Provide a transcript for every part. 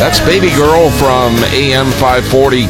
That's Baby Girl from AM 540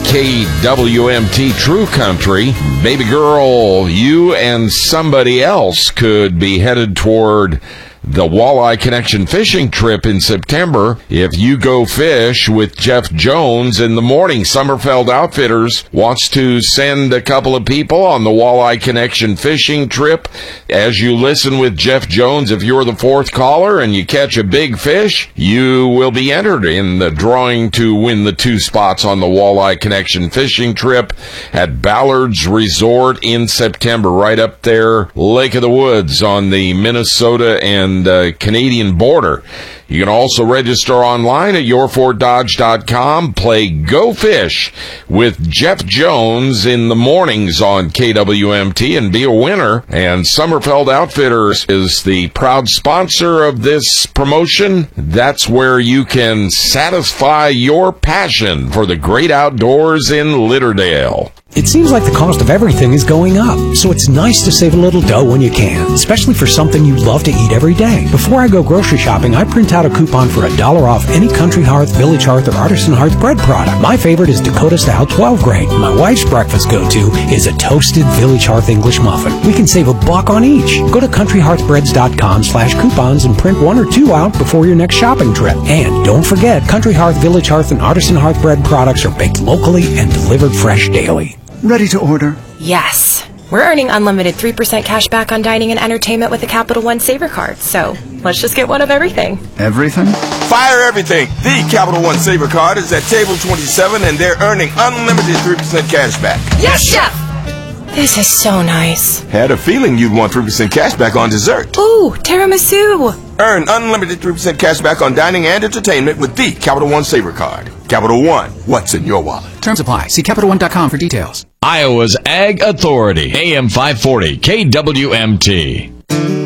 KWMT True Country. Baby Girl, you and somebody else could be headed toward the Walleye Connection fishing trip in September if you go fish with Jeff Jones in the morning. Summerfeld Outfitters wants to send a couple of people on the Walleye Connection fishing trip. As you listen with Jeff Jones, if you're the fourth caller and you catch a big fish, you will be entered in the drawing to win the 2 spots on the Walleye Connection fishing trip at Ballard's Resort in September, right up there, Lake of the Woods on the Minnesota and Canadian border. You can also register online at yourfortdodge.com. Play Go Fish with Jeff Jones in the mornings on KWMT and be a winner. And Summerfeld Outfitters is the proud sponsor of this promotion. That's where you can satisfy your passion for the great outdoors in Litterdale. It seems like the cost of everything is going up, so it's nice to save a little dough when you can, especially for something you love to eat every day. Before I go grocery shopping, I print out a coupon for $1 off any Country Hearth, Village Hearth, or Artisan Hearth bread product. My favorite is Dakota Style 12 grain. My wife's breakfast go-to is a toasted Village Hearth English muffin. We can save $1 on each. Go to countryhearthbreads.com/coupons and print 1 or 2 out before your next shopping trip. And don't forget, Country Hearth, Village Hearth, and Artisan Hearth bread products are baked locally and delivered fresh daily. Ready to order? Yes. We're earning unlimited 3% cash back on dining and entertainment with the Capital One Saver card, so let's just get one of everything. Everything? Fire everything! The Capital One Saver card is at table 27 and they're earning unlimited 3% cash back. Yes, Chef! This is so nice. Had a feeling you'd want 3% cash back on dessert. Ooh, tiramisu! Earn unlimited 3% cash back on dining and entertainment with the Capital One Saver card. Capital One, what's in your wallet? Terms apply. See CapitalOne.com for details. Iowa's Ag Authority, AM 540, KWMT.